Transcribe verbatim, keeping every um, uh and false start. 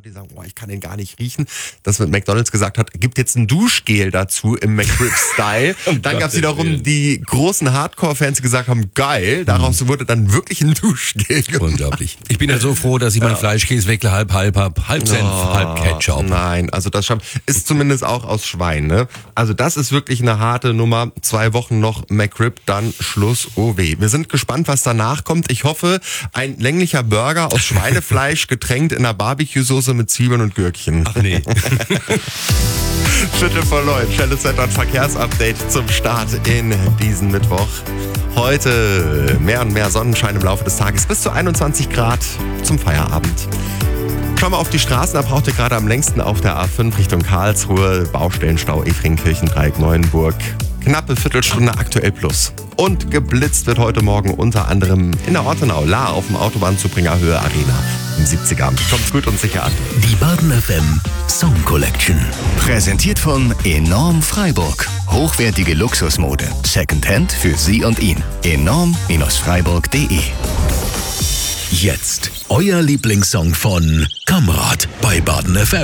die sagen, boah, ich kann den gar nicht riechen. Das mit McDonald's gesagt hat, gibt jetzt ein Duschgel dazu im McRib-Style. Dann gab es wiederum die großen Hardcore-Fans, die gesagt haben, geil, daraus mhm. wurde dann wirklich ein Duschgel gemacht. Unglaublich. Ich bin ja so froh, dass ich meinen ja. Fleischkäse wegle, halb, halb, halb, halb Senf, oh, halb Ketchup. Nein, also das ist zumindest auch aus Schwein, ne? Also das ist wirklich eine harte Nummer. Zwei Wochen noch McRib, dann Schluss, oh weh. Wir sind gespannt, was danach kommt. Ich hoffe, ein länglicher Burger aus Schweinefleisch, getränkt in einer Barbecue-Soße mit Zwiebeln und Gürkchen. Ach nee. Viertel vor neun, Schnelles Wetter- und Verkehrsupdate zum Start in diesen Mittwoch. Heute mehr und mehr Sonnenschein im Laufe des Tages, bis zu einundzwanzig Grad zum Feierabend. Schauen wir auf die Straßen, da braucht ihr gerade am längsten auf der A fünf Richtung Karlsruhe, Baustellenstau Efringkirchen, Dreieck Neuenburg. Knappe Viertelstunde aktuell plus. Und geblitzt wird heute Morgen unter anderem in der Ortenau, La auf dem Autobahnzubringer Höhe Arena im siebziger. Kommt gut und sicher an. Die Baden F M Song Collection. Präsentiert von Enorm Freiburg. Hochwertige Luxusmode. Secondhand für Sie und ihn. enorm Freiburg punkt de. Jetzt euer Lieblingssong von Kamrat bei Baden F M.